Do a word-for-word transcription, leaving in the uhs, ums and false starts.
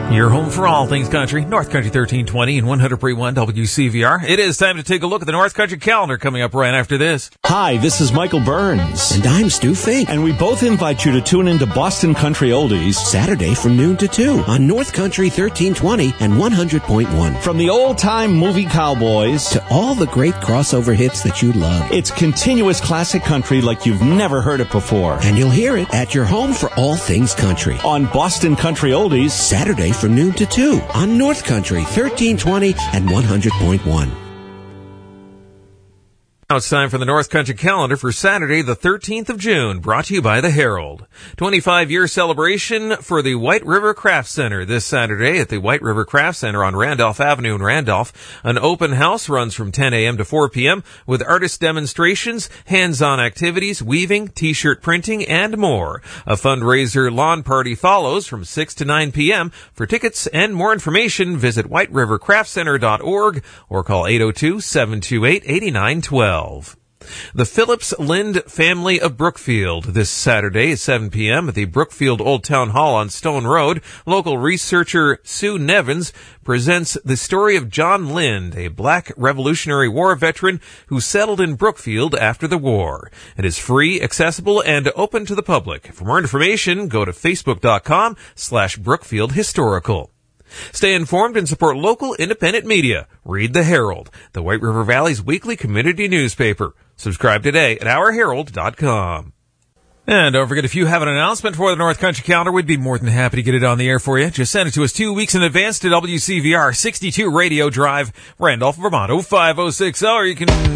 Your home for all things country, North Country thirteen twenty and one hundred point one W C V R. It is time to take a look at the North Country calendar coming up right after this. Hi, this is Michael Burns. And I'm Stu Fink. And we both invite you to tune into Boston Country Oldies Saturday from noon to two on North Country thirteen twenty and one hundred point one. From the old-time movie cowboys to all the great crossover hits that you love. It's continuous classic country like you've never heard it before. And you'll hear it at your home for all things country. On Boston Country Oldies Saturday from noon to two on North Country thirteen twenty and one hundred point one. Now it's time for the North Country calendar for Saturday, the thirteenth of June, brought to you by the Herald. twenty-five year celebration for the White River Craft Center this Saturday at the White River Craft Center on Randolph Avenue in Randolph. An open house runs from ten a.m. to four p.m. with artist demonstrations, hands-on activities, weaving, t-shirt printing, and more. A fundraiser lawn party follows from six to nine p.m. For tickets and more information, visit white river craft center dot org or call eight oh two, seven two eight, eight nine one two. The Phillips Lind family of Brookfield this Saturday at seven p.m. at the Brookfield Old Town Hall on Stone Road. Local researcher Sue Nevins presents the story of John Lind, a black Revolutionary War veteran who settled in Brookfield after the war. It is free, accessible, and open to the public. For more information, go to facebook.com slash Brookfield Historical. Stay informed and support local independent media. Read the Herald, the White River Valley's weekly community newspaper. Subscribe today at our herald dot com. And don't forget, if you have an announcement for the North Country calendar, we'd be more than happy to get it on the air for you. Just send it to us two weeks in advance to W C V R sixty-two Radio Drive, Randolph, Vermont, oh five oh six oh, or you can